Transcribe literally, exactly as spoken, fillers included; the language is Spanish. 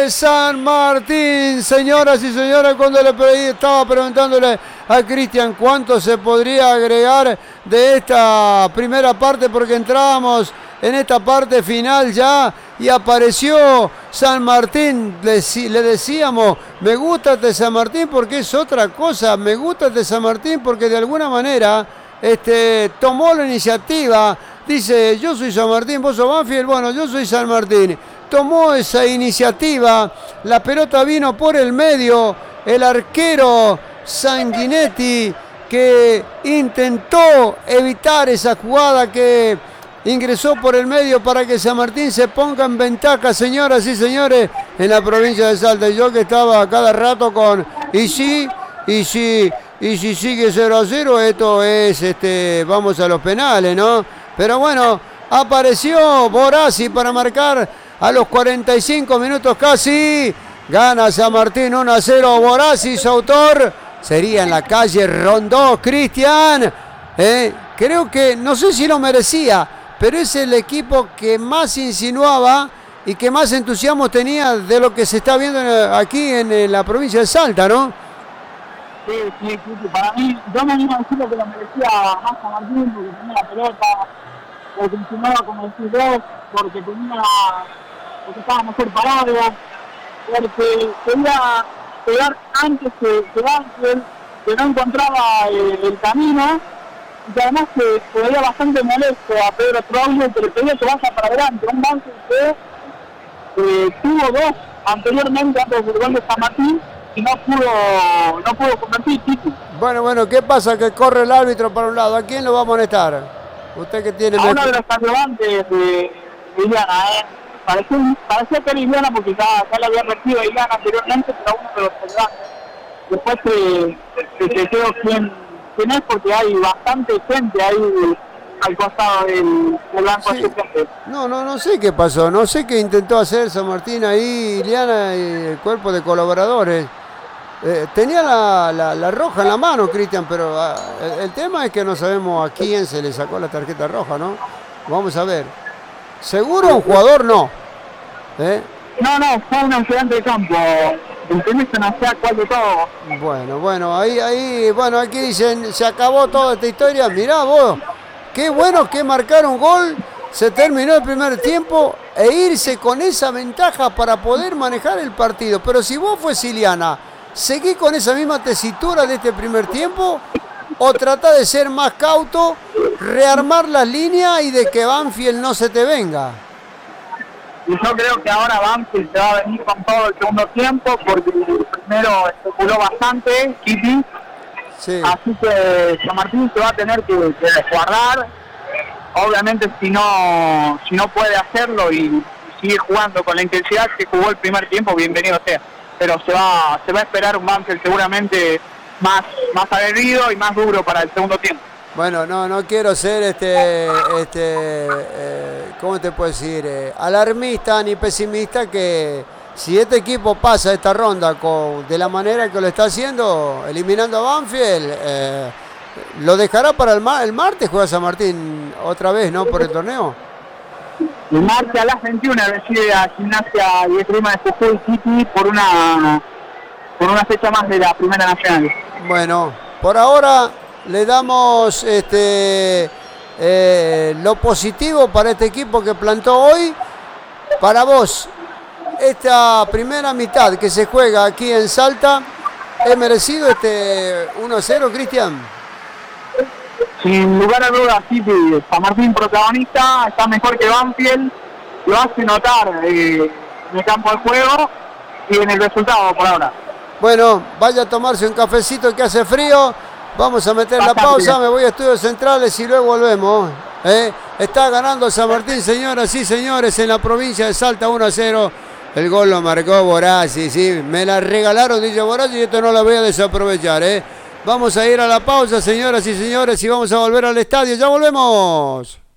de San Martín. Señoras y señores, cuando le pedí, estaba preguntándole a Cristian cuánto se podría agregar de esta primera parte, porque entrábamos en esta parte final ya y apareció San Martín. Le, le decíamos, me gusta este San Martín porque es otra cosa, me gusta este San Martín porque de alguna manera este, tomó la iniciativa. Dice, yo soy San Martín, vos sos Banfield, bueno, yo soy San Martín. Tomó esa iniciativa, la pelota vino por el medio, el arquero Sanguinetti que intentó evitar esa jugada que ingresó por el medio para que San Martín se ponga en ventaja, señoras y señores, en la provincia de Salta. Y yo que estaba cada rato con, y sí, y sí, y si sigue cero a cero, esto es, este, vamos a los penales, ¿no? Pero bueno, apareció Borassi para marcar a los cuarenta y cinco minutos casi. Gana San Martín uno a cero. Borassi, su autor, sería en la calle Rondó. Cristian, eh, creo que, no sé si lo merecía, pero es el equipo que más insinuaba y que más entusiasmo tenía de lo que se está viendo aquí en la provincia de Salta, ¿no? Sí, sí, sí, para mí, yo me animo a decir que lo merecía más San Martín, porque tenía la pelota, porque insinuaba, como decís vos, porque tenía, porque estaba mejor parado, porque quería pegar antes que, que Banfield, que no encontraba el, el camino, y que además que se veía bastante molesto a Pedro Troglio, que le pedía que vaya para adelante, un Banfield que eh, tuvo dos anteriormente antes del gol de San Martín, y no pudo, no pudo convertir Titi. Bueno, bueno, ¿qué pasa? Que corre el árbitro para un lado. ¿A quién lo va a amonestar? Usted que tiene... A uno de los ayudantes de Iliana, ¿eh? Parecía, parecía que era Iliana porque ya, ya le había recibido a Iliana anteriormente, pero uno de los ayudantes. Después te, te, te quedo quién, quién es, porque hay bastante gente ahí al costado del, del banco. Sí. No, no, no sé qué pasó. No sé qué intentó hacer San Martín ahí, Iliana y el cuerpo de colaboradores. Eh, tenía la, la, la roja en la mano, Cristian, pero uh, el, el tema es que no sabemos a quién se le sacó la tarjeta roja, ¿no? Vamos a ver. Seguro un jugador no. ¿Eh? No, no, fue un ayudante de campo. El tema es que no sea cuál de todo. Bueno, bueno, ahí, ahí, bueno, aquí dicen, se acabó toda esta historia. Mirá vos, qué bueno que marcaron gol. Se terminó el primer tiempo e irse con esa ventaja para poder manejar el partido. Pero si vos fues Iliana, ¿seguí con esa misma tesitura de este primer tiempo o tratá de ser más cauto, rearmar las líneas y de que Banfield no se te venga? Y yo creo que ahora Banfield se va a venir con todo el segundo tiempo porque el primero especuló bastante, Kitty. Sí. Así que San Martín se va a tener que, que resguardar. Obviamente si no, si no puede hacerlo y sigue jugando con la intensidad que jugó el primer tiempo, bienvenido sea. Pero se va, se va a esperar un Banfield seguramente más, más aguerrido y más duro para el segundo tiempo. Bueno, no, no quiero ser este, este, eh, ¿cómo te puedo decir? Eh, alarmista ni pesimista, que si este equipo pasa esta ronda con, de la manera que lo está haciendo, eliminando a Banfield, eh, lo dejará para el, ma el martes, juega San Martín otra vez, ¿no? Por el torneo. El martes a las veintiuna recibe a Gimnasia y Esgrima de Jujuy City por una, por una fecha más de la Primera Nacional. Bueno, por ahora le damos este eh, lo positivo para este equipo que plantó hoy. Para vos, esta primera mitad que se juega aquí en Salta, ¿es merecido este uno a cero, Cristian? Sin lugar a dudas, sí, San Martín protagonista, está mejor que Banfield, lo hace notar eh, en el campo de juego y en el resultado por ahora. Bueno, vaya a tomarse un cafecito que hace frío. Vamos a meter Bastante. la pausa, me voy a Estudios Centrales y luego volvemos. ¿eh? Está ganando San Martín, señoras y señores, en la provincia de Salta, uno a cero. El gol lo marcó Borassi, sí, me la regalaron, dice Borassi, y esto no lo voy a desaprovechar. ¿eh? Vamos a ir a la pausa, señoras y señores, y vamos a volver al estadio. ¡Ya volvemos!